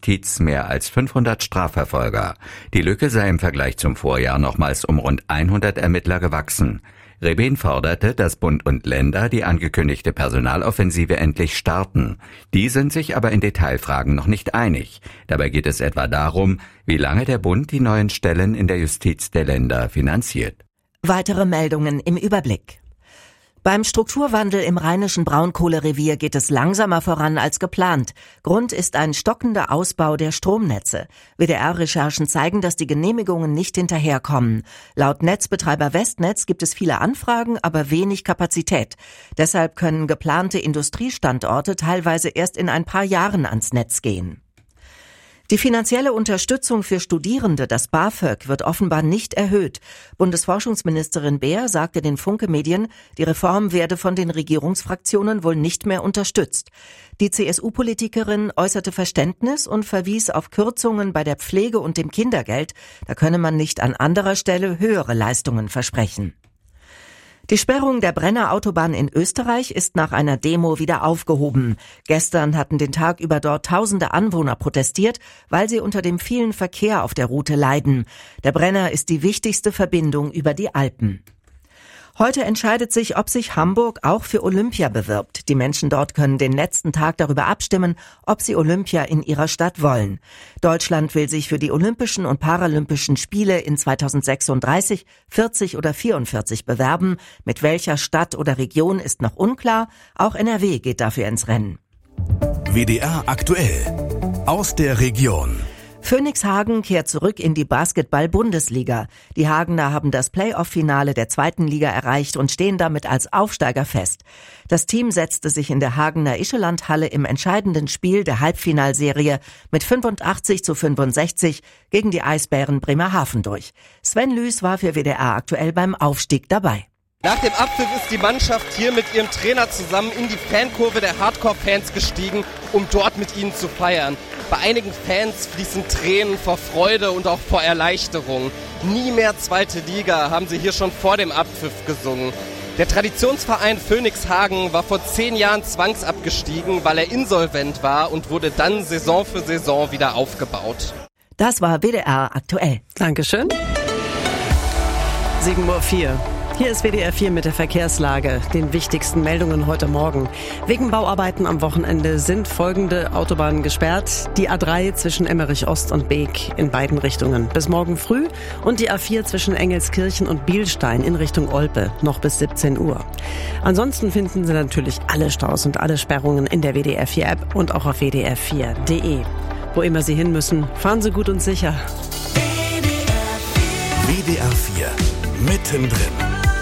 Justiz mehr als 500 Strafverfolger. Die Lücke sei im Vergleich zum Vorjahr nochmals um rund 100 Ermittler gewachsen. Rebehn forderte, dass Bund und Länder die angekündigte Personaloffensive endlich starten. Die sind sich aber in Detailfragen noch nicht einig. Dabei geht es etwa darum, wie lange der Bund die neuen Stellen in der Justiz der Länder finanziert. Weitere Meldungen im Überblick. Beim Strukturwandel im rheinischen Braunkohlerevier geht es langsamer voran als geplant. Grund ist ein stockender Ausbau der Stromnetze. WDR-Recherchen zeigen, dass die Genehmigungen nicht hinterherkommen. Laut Netzbetreiber Westnetz gibt es viele Anfragen, aber wenig Kapazität. Deshalb können geplante Industriestandorte teilweise erst in ein paar Jahren ans Netz gehen. Die finanzielle Unterstützung für Studierende, das BAföG, wird offenbar nicht erhöht. Bundesforschungsministerin Beer sagte den Funke-Medien, die Reform werde von den Regierungsfraktionen wohl nicht mehr unterstützt. Die CSU-Politikerin äußerte Verständnis und verwies auf Kürzungen bei der Pflege und dem Kindergeld. Da könne man nicht an anderer Stelle höhere Leistungen versprechen. Die Sperrung der Brenner Autobahn in Österreich ist nach einer Demo wieder aufgehoben. Gestern hatten den Tag über dort tausende Anwohner protestiert, weil sie unter dem vielen Verkehr auf der Route leiden. Der Brenner ist die wichtigste Verbindung über die Alpen. Heute entscheidet sich, ob sich Hamburg auch für Olympia bewirbt. Die Menschen dort können den letzten Tag darüber abstimmen, ob sie Olympia in ihrer Stadt wollen. Deutschland will sich für die Olympischen und Paralympischen Spiele in 2036, 40 oder 44 bewerben. Mit welcher Stadt oder Region ist noch unklar. Auch NRW geht dafür ins Rennen. WDR aktuell. Aus der Region. Phoenix Hagen kehrt zurück in die Basketball-Bundesliga. Die Hagener haben das Playoff-Finale der 2. Liga erreicht und stehen damit als Aufsteiger fest. Das Team setzte sich in der Hagener Ischelandhalle im entscheidenden Spiel der Halbfinalserie mit 85:65 gegen die Eisbären Bremerhaven durch. Sven Lüß war für WDR aktuell beim Aufstieg dabei. Nach dem Abpfiff ist die Mannschaft hier mit ihrem Trainer zusammen in die Fankurve der Hardcore-Fans gestiegen, um dort mit ihnen zu feiern. Bei einigen Fans fließen Tränen vor Freude und auch vor Erleichterung. Nie mehr 2. Liga, haben sie hier schon vor dem Abpfiff gesungen. Der Traditionsverein Phoenix Hagen war vor 10 Jahren zwangsabgestiegen, weil er insolvent war und wurde dann Saison für Saison wieder aufgebaut. Das war WDR aktuell. Dankeschön. 7:04 Uhr. Hier ist WDR 4 mit der Verkehrslage, den wichtigsten Meldungen heute Morgen. Wegen Bauarbeiten am Wochenende sind folgende Autobahnen gesperrt. Die A3 zwischen Emmerich Ost und Beek in beiden Richtungen bis morgen früh und die A4 zwischen Engelskirchen und Bielstein in Richtung Olpe noch bis 17 Uhr. Ansonsten finden Sie natürlich alle Staus und alle Sperrungen in der WDR 4 App und auch auf wdr4.de. Wo immer Sie hin müssen, fahren Sie gut und sicher. WDR 4 mittendrin.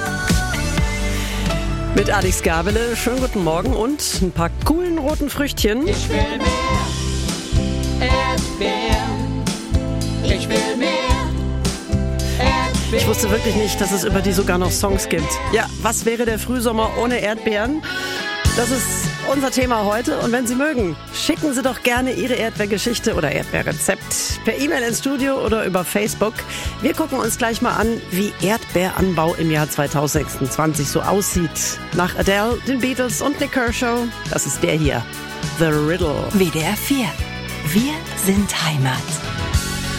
Mit Alex Gabele, schönen guten Morgen und ein paar coolen roten Früchtchen. Ich will mehr Erdbeeren. Ich will mehr Erdbeeren. Ich wusste wirklich nicht, dass es über die sogar noch Songs gibt. Ja, was wäre der Frühsommer ohne Erdbeeren? Das ist unser Thema heute und wenn Sie mögen, schicken Sie doch gerne Ihre Erdbeergeschichte oder Erdbeerrezept per E-Mail ins Studio oder über Facebook. Wir gucken uns gleich mal an, wie Erdbeeranbau im Jahr 2026 so aussieht. Nach Adele, den Beatles und Nick Kershaw, das ist der hier, The Riddle. WDR 4. Wir sind Heimat.